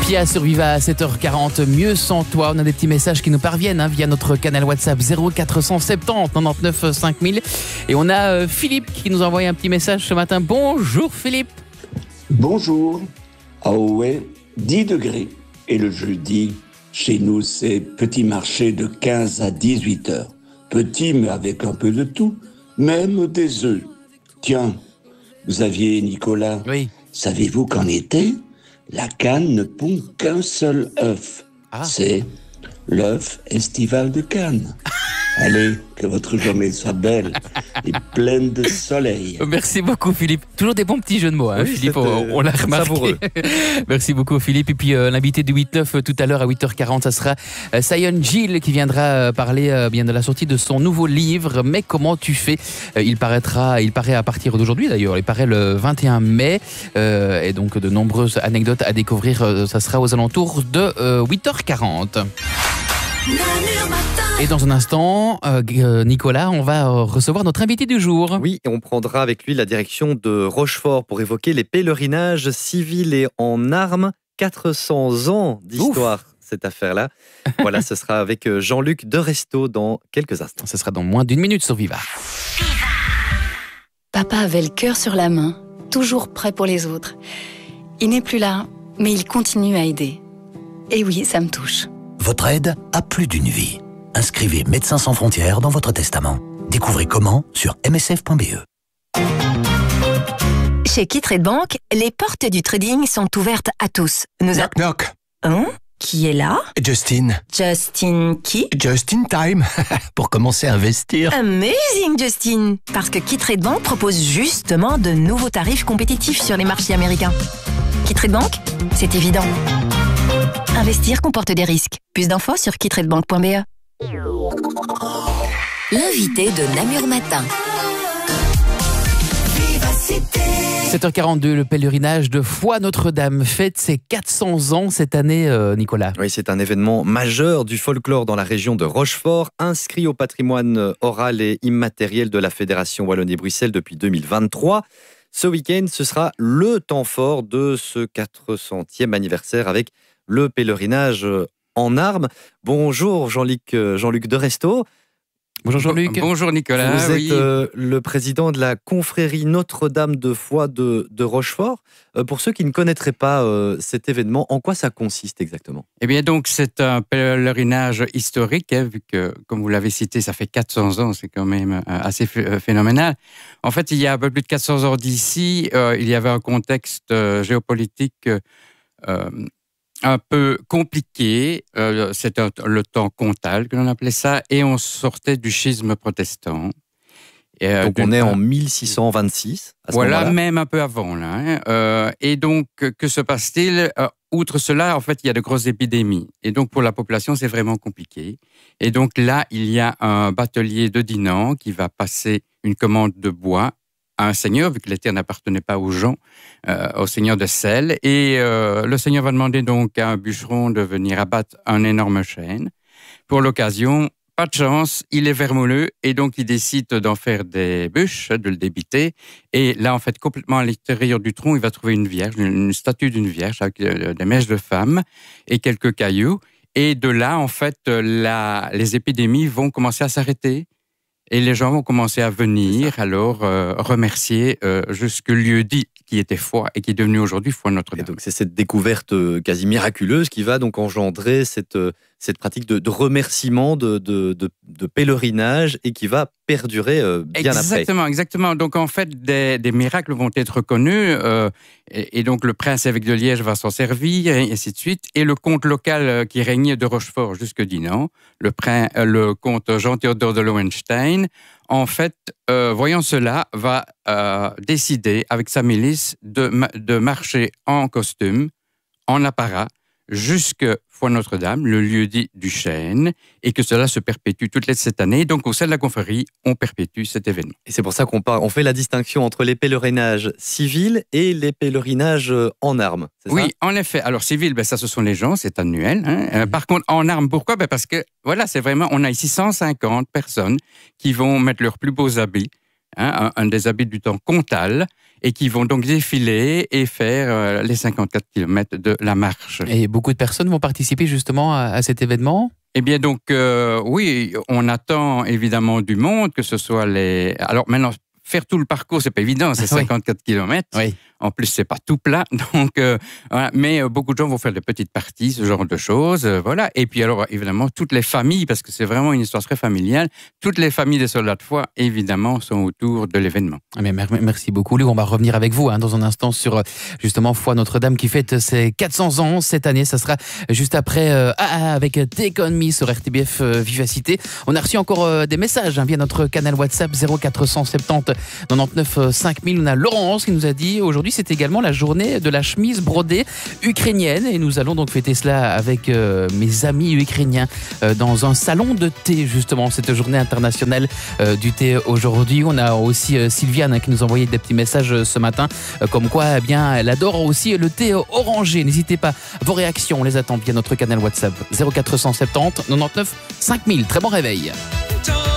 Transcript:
Pia sur Viva à 7h40, mieux sans toi. On a des petits messages qui nous parviennent via notre canal WhatsApp 0470 99 5000. Et on a Philippe qui nous a envoyé un petit message ce matin. Bonjour Philippe. Bonjour. Ah ouais, 10 degrés. Et le jeudi, chez nous, c'est petit marché de 15 à 18 heures. Petit, mais avec un peu de tout. Même des œufs. Tiens, Xavier et Nicolas, Oui. savez-vous qu'en été, la Cannes ne pond qu'un seul œuf. C'est l'œuf estival de Cannes. Allez, que votre journée soit belle et pleine de soleil. Merci beaucoup Philippe. Toujours des bons petits jeux de mots, oui, Philippe, on l'a remarqué. Savoureux. Merci beaucoup Philippe. Et puis l'invité du 8-9 tout à l'heure à 8h40, ça sera Sion Gill qui viendra parler bien de la sortie de son nouveau livre. Mais comment tu fais ? Il paraît à partir d'aujourd'hui d'ailleurs, il paraît le 21 mai. Et donc de nombreuses anecdotes à découvrir, ça sera aux alentours de 8h40. Et dans un instant, Nicolas, on va recevoir notre invité du jour. Oui, et on prendra avec lui la direction de Rochefort pour évoquer les pèlerinages civils et en armes. 400 ans d'histoire, cette affaire-là. Voilà, ce sera avec Jean-Luc Deresto dans quelques instants. Ce sera dans moins d'une minute sur Viva. Papa avait le cœur sur la main, toujours prêt pour les autres. Il n'est plus là, mais il continue à aider. Et oui, ça me touche. Votre aide a plus d'une vie. Inscrivez Médecins sans frontières dans votre testament. Découvrez comment sur msf.be. Chez Kitrade Bank, les portes du trading sont ouvertes à tous. Knock knock. Hein ? Qui est là ? Justin. Justin qui ? Just in time. Pour commencer à investir. Amazing Justin ! Parce que Kitrade Bank propose justement de nouveaux tarifs compétitifs sur les marchés américains. Kitrade Bank, c'est évident. Investir comporte des risques. Plus d'infos sur kitradebank.be. L'invité de Namur Matin. 7h42, le pèlerinage de Foi Notre-Dame fête ses 400 ans cette année, Nicolas. Oui, c'est un événement majeur du folklore dans la région de Rochefort, inscrit au patrimoine oral et immatériel de la Fédération Wallonie-Bruxelles depuis 2023. Ce week-end, ce sera le temps fort de ce 400e anniversaire avec le pèlerinage en armes. Bonjour Jean-Luc Deresto. Bonjour Jean-Luc. Bonjour Nicolas. Vous êtes le président de la confrérie Notre-Dame de Foi de Rochefort. Pour ceux qui ne connaîtraient pas cet événement, en quoi ça consiste exactement ? Eh bien donc c'est un pèlerinage historique, vu que, comme vous l'avez cité, ça fait 400 ans, c'est quand même assez phénoménal. En fait, il y a un peu plus de 400 ans d'ici, il y avait un contexte géopolitique un peu compliqué, c'était le temps comtal que l'on appelait ça, et on sortait du schisme protestant. Donc on est en 1626, à ce moment-là. Voilà, même un peu avant. Là, et donc, que se passe-t-il ? Outre cela, en fait, il y a de grosses épidémies. Et donc, pour la population, c'est vraiment compliqué. Et donc là, il y a un batelier de Dinan qui va passer une commande de bois à un seigneur, vu que les terres n'appartenaient pas aux gens, au seigneur de Celles. Et le seigneur va demander donc à un bûcheron de venir abattre un énorme chêne. Pour l'occasion, pas de chance, il est vermouleux et donc il décide d'en faire des bûches, de le débiter. Et là, en fait, complètement à l'intérieur du tronc, il va trouver une vierge, une statue d'une vierge avec des mèches de femme et quelques cailloux. Et de là, en fait, les épidémies vont commencer à s'arrêter. Et les gens vont commencer à venir, alors remercier ce lieu dit qui était Foi et qui est devenu aujourd'hui Foi Notre-Dame. Et donc c'est cette découverte quasi miraculeuse qui va donc engendrer cette pratique de remerciement, de pèlerinage et qui va perdurer bien après. Exactement. Donc en fait, des miracles vont être reconnus et donc le prince-évêque de Liège va s'en servir et ainsi de suite. Et le comte local qui régnait de Rochefort jusque Dinan, le comte Jean-Théodore de Lowenstein, en fait, voyant cela, va décider avec sa milice de marcher en costume, en apparat, jusque Foi Notre-Dame, le lieu dit du chêne, et que cela se perpétue toutes les 7 années. Donc, au sein de la confrérie, on perpétue cet événement. Et c'est pour ça on fait la distinction entre les pèlerinages civils et les pèlerinages en armes. Oui, en effet. Alors, civil, ça, ce sont les gens, c'est annuel. Par contre, en armes, pourquoi ? Parce que, voilà, c'est vraiment, on a ici 150 personnes qui vont mettre leurs plus beaux habits, un des habits du temps comtal, et qui vont donc défiler et faire les 54 km de la marche. Et beaucoup de personnes vont participer justement à cet événement? Eh bien donc, oui, on attend évidemment du monde, que ce soit les... Alors maintenant, faire tout le parcours, c'est pas évident, c'est 54 km. Oui. En plus, c'est pas tout plat, donc voilà. Mais beaucoup de gens vont faire des petites parties, ce genre de choses, voilà. Et puis alors, évidemment, toutes les familles, parce que c'est vraiment une histoire très familiale, toutes les familles des soldats de foi, évidemment, sont autour de l'événement. Mais merci beaucoup, Luc. On va revenir avec vous dans un instant sur justement Foi Notre-Dame qui fête ses 400 ans cette année. Ça sera juste après avec Take On Me sur RTBF Vivacité. On a reçu encore des messages via notre canal WhatsApp 0470 99 5000. On a Laurence qui nous a dit aujourd'hui c'est également la journée de la chemise brodée ukrainienne et nous allons donc fêter cela avec mes amis ukrainiens dans un salon de thé, justement, cette journée internationale du thé aujourd'hui. On a aussi Sylviane qui nous envoyait des petits messages ce matin comme quoi eh bien, elle adore aussi le thé orangé. N'hésitez pas, vos réactions, on les attend via notre canal WhatsApp 0470 99 5000. Très bon réveil.